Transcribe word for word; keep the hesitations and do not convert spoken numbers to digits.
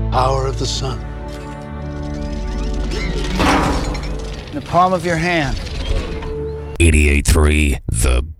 Power of the sun. In the palm of your hand. eighty-eight point three The